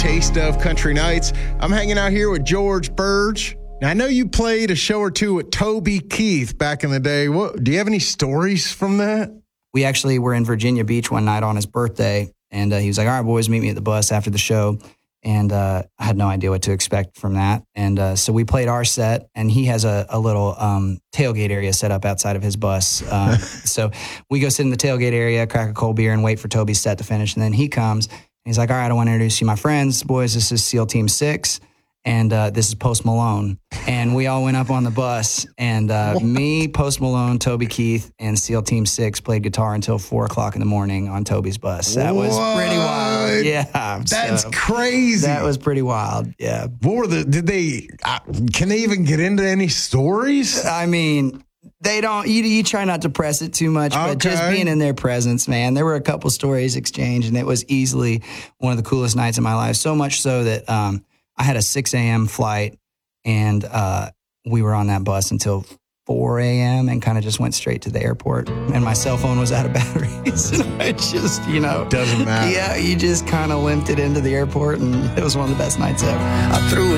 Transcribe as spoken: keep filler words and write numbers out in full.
Taste of Country Nights. I'm hanging out here with George Burge. Now, I know you played a show or two with Toby Keith back in the day. What, do you have any stories from that? We actually were in Virginia Beach one night on his birthday, and uh, he was like, all right, boys, meet me at the bus after the show. And uh, I had no idea what to expect from that. And uh, so we played our set, and he has a, a little um, tailgate area set up outside of his bus. Uh, so we go sit in the tailgate area, crack a cold beer, and wait for Toby's set to finish. And then he comes, and he's like, all right, I want to introduce you my friends. Boys, this is SEAL Team six, and uh, this is Post Malone. And we all went up on the bus, and uh, me, Post Malone, Toby Keith, and SEAL Team six played guitar until four o'clock in the morning on Toby's bus. That was What? pretty wild. Yeah. That's so, crazy. That was pretty wild. Yeah. What were the, did they, uh, can they even get into any stories? I mean, they don't, you, you try not to press it too much, but Okay. just being in their presence, man, there were a couple stories exchanged, and it was easily one of the coolest nights of my life. So much so that um, I had a six a.m. flight, and uh, we were on that bus until four a.m. and kind of just went straight to the airport. And my cell phone was out of batteries. And I just, you know. Doesn't matter. Yeah, you just kind of limped it into the airport, and it was one of the best nights ever. I threw a